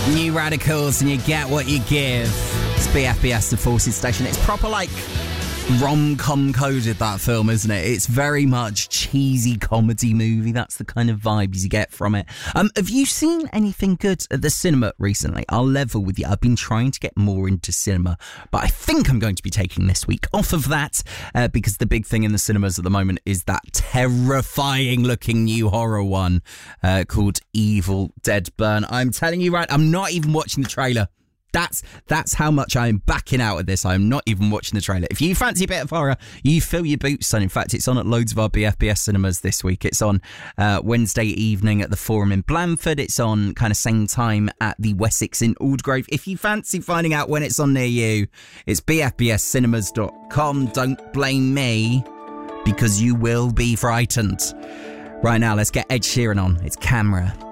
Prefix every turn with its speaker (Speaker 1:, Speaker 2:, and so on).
Speaker 1: New Radicals, and you get what you give. It's BFBS, the Forces Station. It's proper like rom-com coded, that film, isn't it? It's very much cheesy comedy movie. That's the kind of vibes you get from it. Have you seen anything good at the cinema recently? I'll level with you. I've been trying to get more into cinema, but I think I'm going to be taking this week off of that because the big thing in the cinemas at the moment is that terrifying looking new horror one called Evil Dead Burn. I'm telling you, right, I'm not even watching the trailer. That's how much I'm backing out of this. I'm not even watching the trailer. If you fancy a bit of horror, you fill your boots on. In fact, it's on at loads of our BFBS cinemas this week. It's on Wednesday evening at the Forum in Blandford. It's on kind of same time at the Wessex in Aldgrove. If you fancy finding out when it's on near you, it's bfbscinemas.com. Don't blame me, because you will be frightened. Right now, let's get Ed Sheeran on. It's Camera.